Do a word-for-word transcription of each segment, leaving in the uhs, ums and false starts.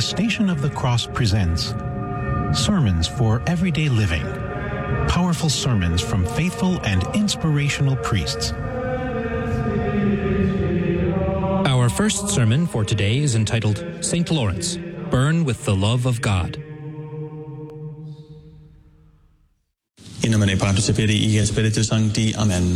The Station of the Cross presents Sermons for Everyday Living. Powerful sermons from faithful and inspirational priests. Our first sermon for today is entitled Saint Lawrence, Burn with the Love of God. In nomine Patris et Filii et Spiritus Sancti. Amen.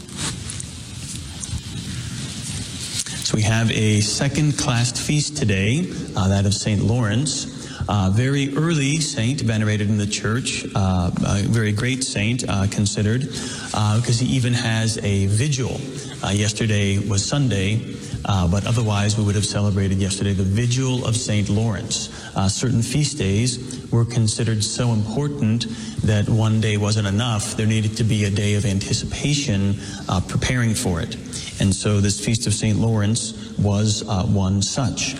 So we have a second-class feast today, uh, that of Saint Lawrence. Uh, very early saint venerated in the church, uh, a very great saint uh, considered, uh, because he even has a vigil. Uh, yesterday was Sunday, uh, but otherwise we would have celebrated yesterday the Vigil of Saint Lawrence. Uh, certain feast days were considered so important that one day wasn't enough. There needed to be a day of anticipation, uh, preparing for it. And so this Feast of Saint Lawrence was uh, one such.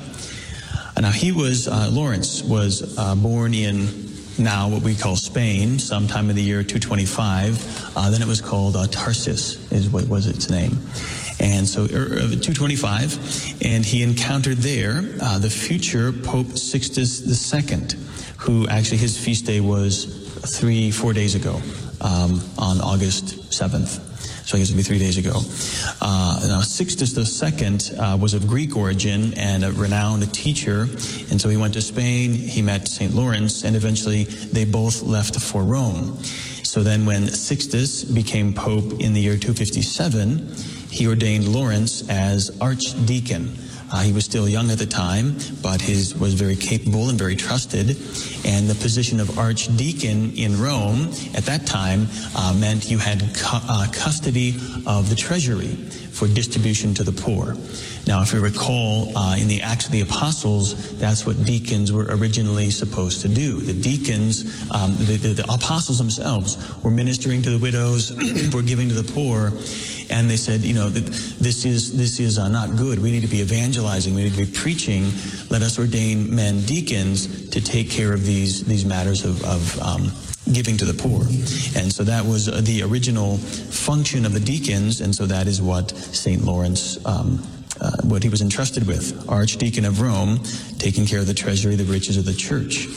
Now he was, uh, Lawrence was uh, born in now what we call Spain, sometime in the year two twenty-five. Uh, then it was called uh, Tarsus, is what was its name. And so uh, two twenty-five, and he encountered there uh, the future Pope Sixtus the Second, who actually his feast day was three, four days ago, um, on August seventh. So I guess it would be three days ago. Uh, now, Sixtus the Second uh, was of Greek origin and a renowned teacher. And so he went to Spain, he met Saint Lawrence, and eventually they both left for Rome. So then when Sixtus became Pope in the year two fifty-seven, he ordained Lawrence as archdeacon. Uh, he was still young at the time, but his was very capable and very trusted. And the position of archdeacon in Rome at that time uh, meant you had cu- uh, custody of the treasury for distribution to the poor. Now, if you recall, uh, in the Acts of the Apostles, that's what deacons were originally supposed to do. The deacons, um, the, the, the apostles themselves, were ministering to the widows, were giving to the poor, and they said, you know, this is this is uh, not good. We need to be evangelizing. We need to be preaching. Let us ordain men deacons to take care of these these matters of, of um, giving to the poor. And so that was uh, the original function of the deacons, and so that is what Saint Lawrence, um, uh, what he was entrusted with, Archdeacon of Rome, taking care of the treasury, the riches of the church.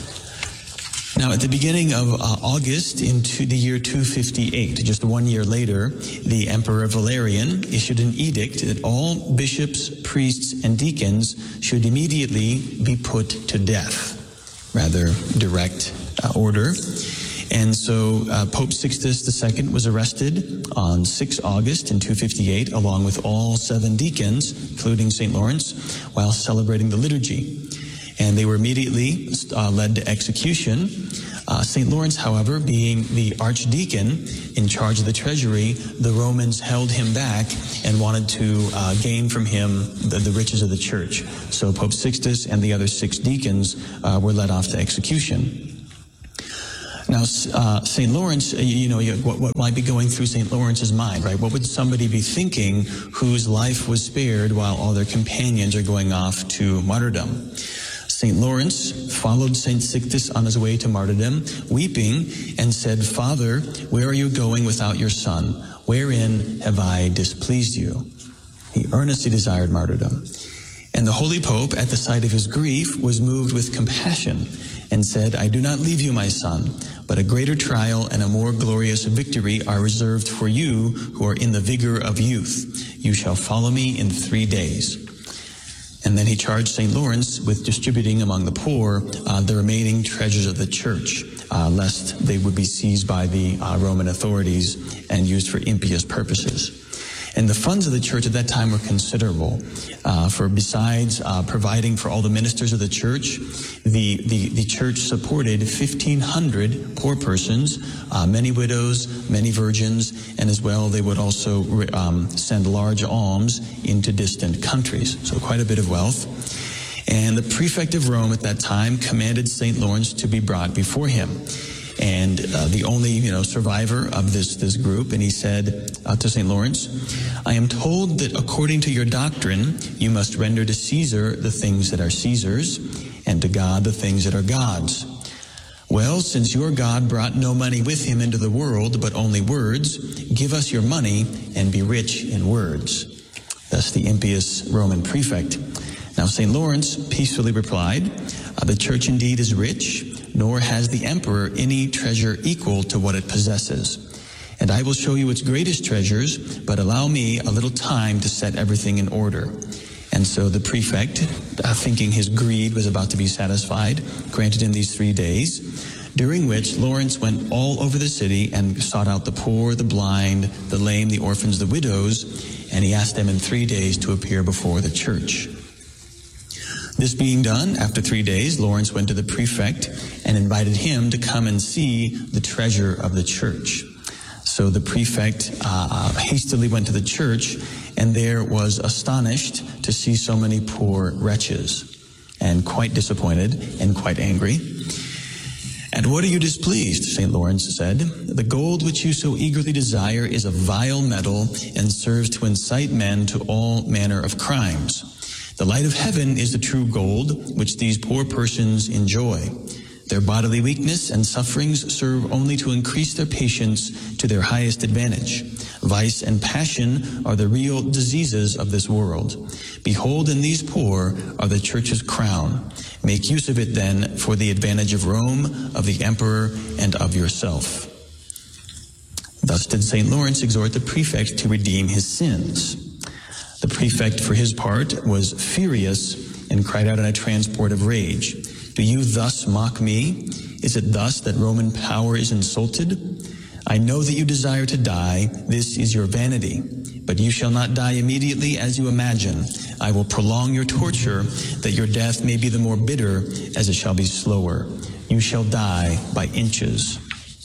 Now, at the beginning of uh, August into the year two fifty-eight, just one year later, the Emperor Valerian issued an edict that all bishops, priests, and deacons should immediately be put to death. Rather direct uh, order. And so uh, Pope Sixtus the Second was arrested on the sixth of August in two fifty-eight, along with all seven deacons, including Saint Lawrence, while celebrating the liturgy. And they were immediately uh, led to execution. Uh, Saint Lawrence, however, being the archdeacon in charge of the treasury, the Romans held him back and wanted to uh, gain from him the, the riches of the church. So Pope Sixtus and the other six deacons uh, were led off to execution. Now, uh, Saint Lawrence, you know, what, what might be going through Saint Lawrence's mind, right? What would somebody be thinking whose life was spared while all their companions are going off to martyrdom? Saint Lawrence followed Saint Sixtus on his way to martyrdom, weeping, and said, "Father, where are you going without your son? Wherein have I displeased you?" He earnestly desired martyrdom. And the Holy Pope, at the sight of his grief, was moved with compassion and said, "I do not leave you, my son, but a greater trial and a more glorious victory are reserved for you who are in the vigor of youth. You shall follow me in three days." And then he charged Saint Lawrence with distributing among the poor uh, the remaining treasures of the church, uh, lest they would be seized by the uh, Roman authorities and used for impious purposes. And the funds of the church at that time were considerable. Uh, for besides uh, providing for all the ministers of the church, the the, the church supported fifteen hundred poor persons, uh, many widows, many virgins, and as well they would also um, send large alms into distant countries. So quite a bit of wealth. And the prefect of Rome at that time commanded Saint Lawrence to be brought before him. And uh, the only, you know, survivor of this this group, and he said uh, to Saint Lawrence, "I am told that according to your doctrine, you must render to Caesar the things that are Caesar's, and to God the things that are God's. Well, since your God brought no money with him into the world, but only words, give us your money and be rich in words." Thus the impious Roman prefect. Now Saint Lawrence peacefully replied, uh, the church indeed is rich, nor has the emperor any treasure equal to what it possesses. And I will show you its greatest treasures, but allow me a little time to set everything in order. And so the prefect, uh, thinking his greed was about to be satisfied, granted him these three days, during which Lawrence went all over the city and sought out the poor, the blind, the lame, the orphans, the widows, and he asked them in three days to appear before the church. This being done, after three days, Lawrence went to the prefect and invited him to come and see the treasure of the church. So the prefect uh, hastily went to the church, and there was astonished to see so many poor wretches, and quite disappointed and quite angry. "At what are you displeased?" Saint Lawrence said. "The gold which you so eagerly desire is a vile metal and serves to incite men to all manner of crimes. The light of heaven is the true gold which these poor persons enjoy. Their bodily weakness and sufferings serve only to increase their patience to their highest advantage. Vice and passion are the real diseases of this world. Behold, in these poor are the church's crown. Make use of it then for the advantage of Rome, of the emperor, and of yourself." Thus did Saint Lawrence exhort the prefect to redeem his sins. The prefect, for his part, was furious and cried out in a transport of rage, "Do you thus mock me? Is it thus that Roman power is insulted? I know that you desire to die. This is your vanity. But you shall not die immediately as you imagine. I will prolong your torture, that your death may be the more bitter as it shall be slower. You shall die by inches."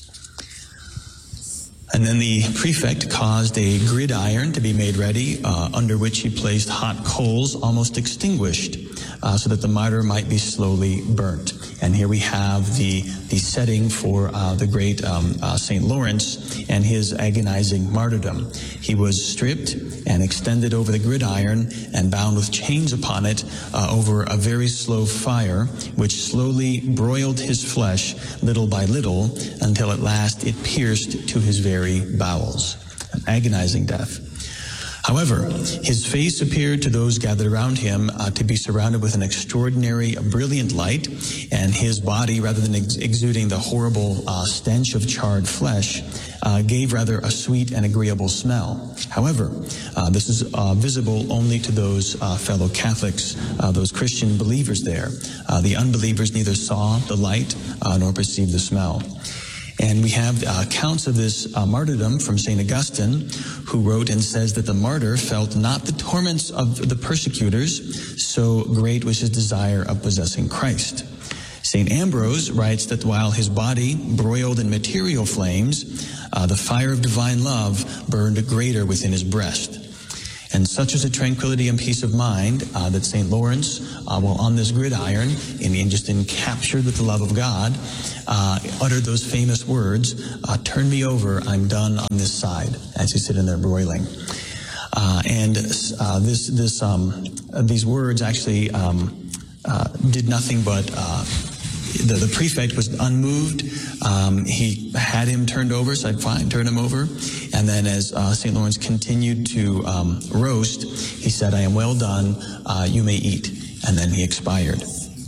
And then the prefect caused a gridiron to be made ready, uh, under which he placed hot coals almost extinguished, uh, so that the martyr might be slowly burnt. And here we have the the setting for uh, the great um, uh, Saint Lawrence and his agonizing martyrdom. He was stripped and extended over the gridiron and bound with chains upon it uh, over a very slow fire, which slowly broiled his flesh little by little until at last it pierced to his very bowels. An agonizing death. However, his face appeared to those gathered around him uh, to be surrounded with an extraordinary, brilliant light, and his body, rather than ex- exuding the horrible uh, stench of charred flesh, uh, gave rather a sweet and agreeable smell. However, uh, this is uh, visible only to those uh, fellow Catholics, uh, those Christian believers there. Uh, the unbelievers neither saw the light uh, nor perceived the smell. And we have uh, accounts of this uh, martyrdom from Saint Augustine, who wrote and says that the martyr felt not the torments of the persecutors, so great was his desire of possessing Christ. Saint Ambrose writes that while his body broiled in material flames, uh, the fire of divine love burned greater within his breast. And such is a tranquility and peace of mind uh, that Saint Lawrence, uh, while on this gridiron, and, and just encaptured with the love of God, uh, uttered those famous words, uh, "Turn me over, I'm done on this side," as he sat in there broiling. Uh, and uh, this, this, um, these words actually um, uh, did nothing but uh, the, the prefect was unmoved. Um, he had him turned over, said, "Fine, turn him over." And then as uh, Saint Lawrence continued to um, roast, he said, "I am well done, uh, you may eat." And then he expired.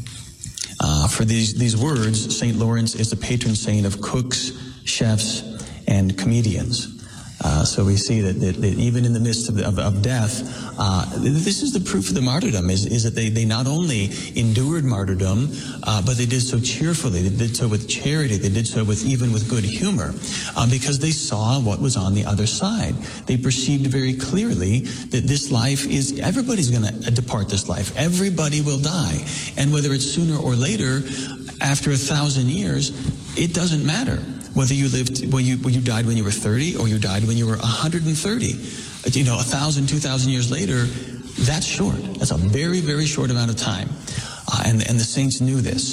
Uh, for these, these words, Saint Lawrence is the patron saint of cooks, chefs, and comedians. Uh, so we see that, that, that even in the midst of, of, of death, uh, this is the proof of the martyrdom, is, is that they, they not only endured martyrdom, uh, but they did so cheerfully, they did so with charity, they did so with even with good humor, uh, because they saw what was on the other side. They perceived very clearly that this life is, everybody's going to depart this life. Everybody will die. And whether it's sooner or later, after a thousand years, it doesn't matter. Whether you lived, well, you, well, you died when you were thirty, or you died when you were one hundred thirty. You know, a thousand, two thousand years later, that's short. That's a very, very short amount of time. Uh, and, and the saints knew this.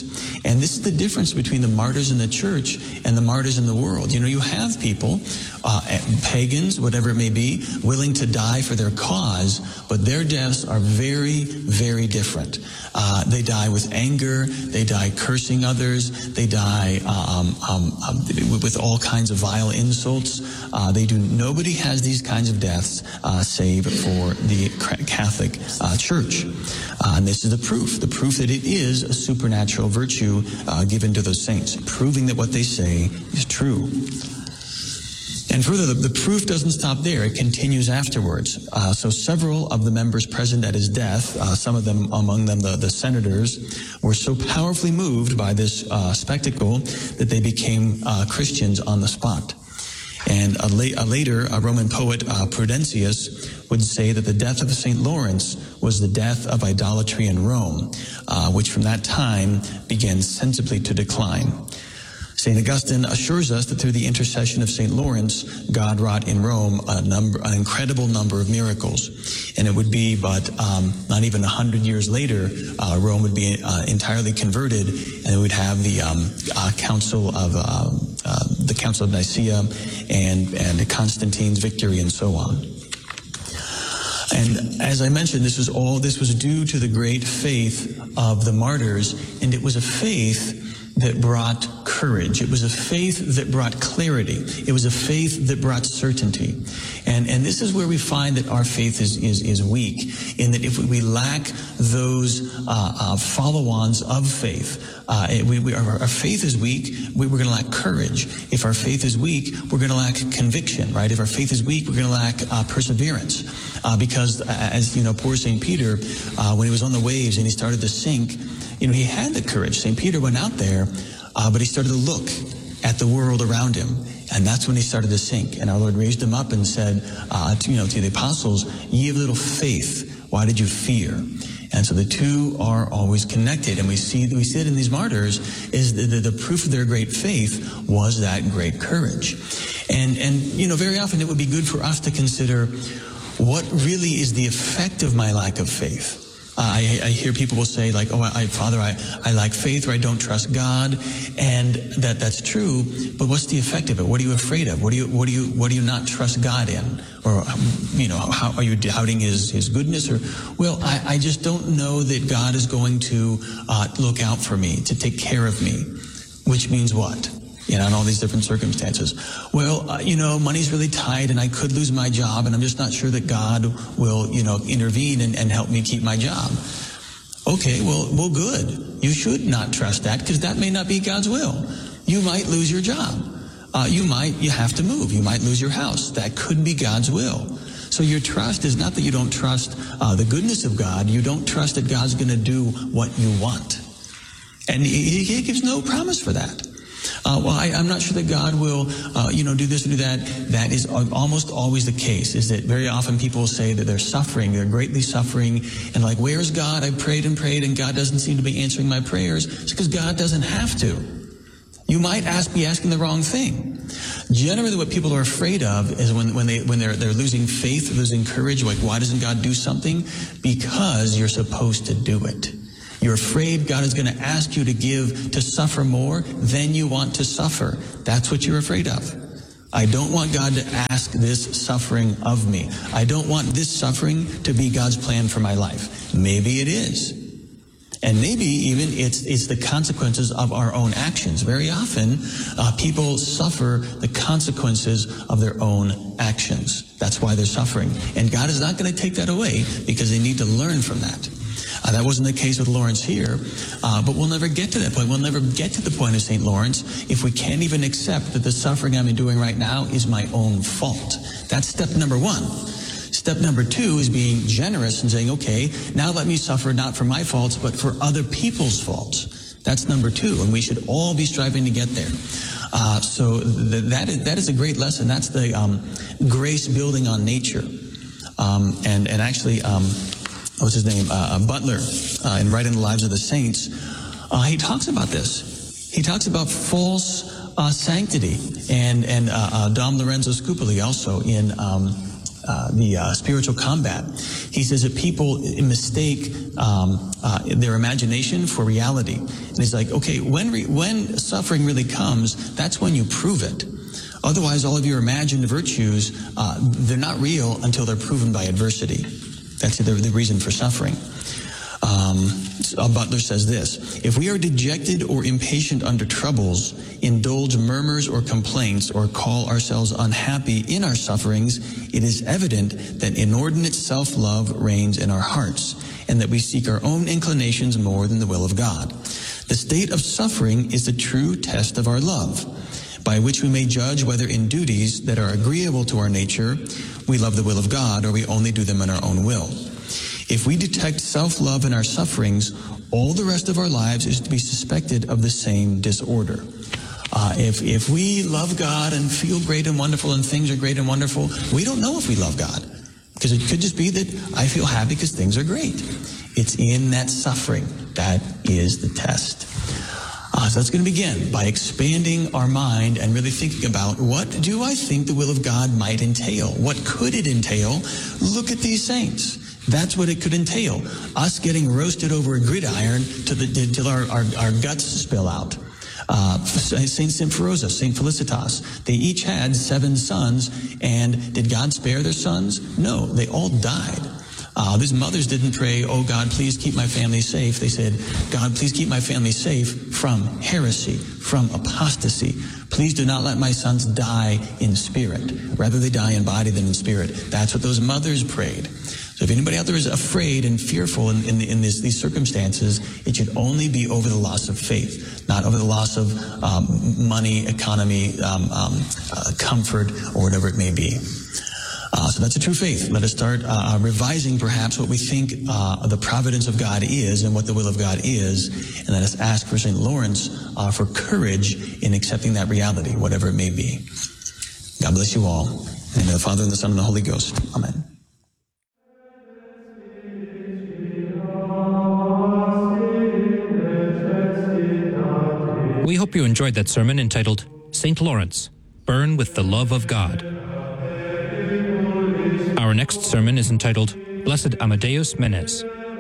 And this is the difference between the martyrs in the church and the martyrs in the world. You know, you have people, uh, pagans, whatever it may be, willing to die for their cause, but their deaths are very, very different. Uh, they die with anger, they die cursing others, they die um, um, um, with all kinds of vile insults. Uh, they do. Nobody has these kinds of deaths uh, save for the Catholic uh, Church. Uh, and this is the proof, the proof that it is a supernatural virtue uh, given to those saints, proving that what they say is true. And further, the, the proof doesn't stop there. It continues afterwards. Uh, so several of the members present at his death, uh, some of them, among them the, the senators, were so powerfully moved by this uh, spectacle that they became uh, Christians on the spot. And a, la- a later, a Roman poet, uh, Prudentius, would say that the death of Saint Lawrence was the death of idolatry in Rome, uh, which from that time began sensibly to decline. Saint Augustine assures us that through the intercession of Saint Lawrence, God wrought in Rome a number, an incredible number of miracles. And it would be but um, not even a hundred years later, uh, Rome would be uh, entirely converted, and it would have the um, uh, Council of uh, uh, the Council of Nicaea and and Constantine's victory, and so on. And as I mentioned, this was all this was due to the great faith of the martyrs, and it was a faith that brought courage. It was a faith that brought clarity. It was a faith that brought certainty. And and this is where we find that our faith is is, is weak, in that if we, we lack those uh, uh, follow-ons of faith, uh, we, we, our, our faith is weak, we, we're going to lack courage. If our faith is weak, we're going to lack conviction, right? If our faith is weak, we're going to lack uh, perseverance. Uh, because, as you know, poor Saint Peter, uh, when he was on the waves and he started to sink, you know, he had the courage. Saint Peter went out there, uh, but he started to look at the world around him. And that's when he started to sink. And our Lord raised him up and said, uh, to, you know, to the apostles, ye of little faith, why did you fear? And so the two are always connected. And we see, we see it in these martyrs, is the, the, the proof of their great faith was that great courage. And, and, you know, very often it would be good for us to consider, what really is the effect of my lack of faith? Uh, I, I hear people will say, like, oh, I, Father, I, I lack faith, or I don't trust God, and that that's true. But what's the effect of it? What are you afraid of? What do you what do you what do you not trust God in? Or you know, how are you doubting His His goodness? Or well, I, I just don't know that God is going to uh, look out for me, to take care of me. Which means what? You know, in all these different circumstances. Well, uh, you know, money's really tight and I could lose my job, and I'm just not sure that God will, you know, intervene and, and help me keep my job. Okay, well, well, good. You should not trust that, because that may not be God's will. You might lose your job. Uh, you might, you have to move. You might lose your house. That could be God's will. So your trust is not that you don't trust uh, the goodness of God. You don't trust that God's going to do what you want. And he, he gives no promise for that. Uh, well, I, I'm not sure that God will, uh, you know, do this or do that. That is almost always the case, is that very often people will say that they're suffering, they're greatly suffering, and like, where's God? I prayed and prayed, and God doesn't seem to be answering my prayers. It's because God doesn't have to. You might ask, be asking the wrong thing. Generally, what people are afraid of is when, when, they, when they're, they're losing faith, losing courage, like, why doesn't God do something? Because you're supposed to do it. You're afraid God is going to ask you to give, to suffer more than you want to suffer. That's what you're afraid of. I don't want God to ask this suffering of me. I don't want this suffering to be God's plan for my life. Maybe it is. And maybe even it's, it's the consequences of our own actions. Very often, uh, people suffer the consequences of their own actions. That's why they're suffering. And God is not going to take that away, because they need to learn from that. Uh, that wasn't the case with Lawrence here, uh, but we'll never get to that point. We'll never get to the point of Saint Lawrence if we can't even accept that the suffering I'm doing right now is my own fault. That's step number one. Step number two is being generous and saying, okay, now let me suffer not for my faults, but for other people's faults. That's number two, and we should all be striving to get there. Uh, so th- that, is, that is a great lesson. That's the um, grace building on nature. Um, and, and actually... Um, what's his name, uh, Butler, uh, in Writing the Lives of the Saints, uh, he talks about this. He talks about false uh, sanctity. And and uh, uh, Dom Lorenzo Scupoli also in um, uh, the uh, spiritual combat. He says that people mistake um, uh, their imagination for reality. And he's like, okay, when re- when suffering really comes, that's when you prove it. Otherwise, all of your imagined virtues, uh, they're not real until they're proven by adversity. That's the, the reason for suffering. Um, Butler says this: if we are dejected or impatient under troubles, indulge murmurs or complaints, or call ourselves unhappy in our sufferings, it is evident that inordinate self-love reigns in our hearts, and that we seek our own inclinations more than the will of God. The state of suffering is the true test of our love, by which we may judge whether in duties that are agreeable to our nature we love the will of God, or we only do them in our own will. If we detect self-love in our sufferings, all the rest of our lives is to be suspected of the same disorder. Uh, if if we love God and feel great and wonderful and things are great and wonderful, we don't know if we love God. Because it could just be that I feel happy because things are great. It's in that suffering that is the test. Uh, so that's going to begin by expanding our mind and really thinking about, what do I think the will of God might entail? What could it entail? Look at these saints. That's what it could entail. Us getting roasted over a gridiron to the, till our, our, our guts spill out. Uh, Saint Symphorosa, Saint Felicitas, they each had seven sons, and did God spare their sons? No, they all died. Uh, these mothers didn't pray, oh God, please keep my family safe. They said, God, please keep my family safe from heresy, from apostasy. Please do not let my sons die in spirit. Rather they die in body than in spirit. That's what those mothers prayed. So if anybody out there is afraid and fearful in, in, in this, these circumstances, it should only be over the loss of faith, not over the loss of um, money, economy, um, um, uh, comfort, or whatever it may be. Uh, so that's a true faith. Let us start uh, revising perhaps what we think uh, the providence of God is and what the will of God is, and let us ask for Saint Lawrence uh, for courage in accepting that reality, whatever it may be. God bless you all. In the name of the Father, and the Son, and the Holy Ghost. Amen. We hope you enjoyed that sermon entitled Saint Lawrence, Burn with the Love of God. Our next sermon is entitled Blessed Amadeus Menez.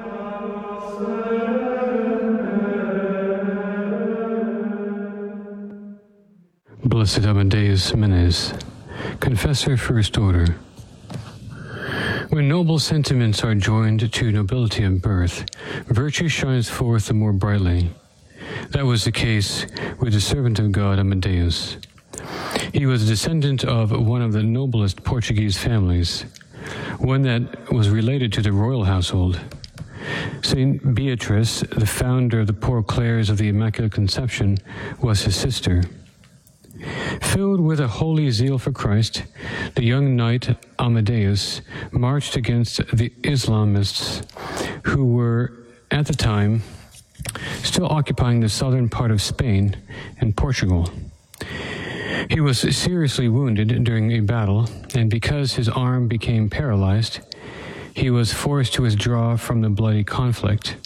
Blessed Amadeus Menez, Confessor First Order. When noble sentiments are joined to nobility of birth, virtue shines forth the more brightly. That was the case with the servant of God Amadeus. He was a descendant of one of the noblest Portuguese families, one that was related to the royal household. Saint Beatrice, the founder of the Poor Clares of the Immaculate Conception, was his sister. Filled with a holy zeal for Christ, the young knight Amadeus marched against the Islamists, who were, at the time, still occupying the southern part of Spain and Portugal. He was seriously wounded during a battle, and because his arm became paralyzed, he was forced to withdraw from the bloody conflict.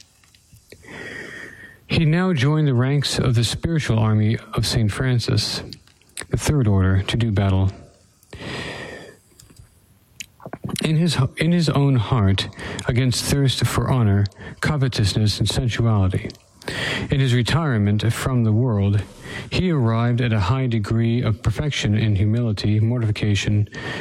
He now joined the ranks of the spiritual army of Saint Francis, the Third Order, to do battle. In his, in his own heart, against thirst for honor, covetousness, and sensuality. In his retirement from the world, he arrived at a high degree of perfection in humility, mortification,